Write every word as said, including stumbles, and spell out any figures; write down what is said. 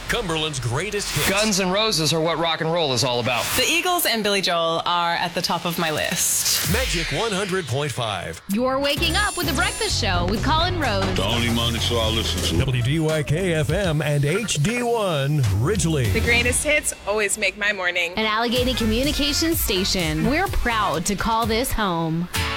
Cumberland's greatest hits. Guns N' Roses are what rock and roll is all about. The Eagles and Billy Joel are at the top of my list. Magic one hundred point five. You're waking up with The Breakfast Show with Colin Rose. The only morning show I listen to. W D Y K F M and H D one Ridgely. The greatest hits always make my morning. An Allegheny Communications station. We're proud to call this home.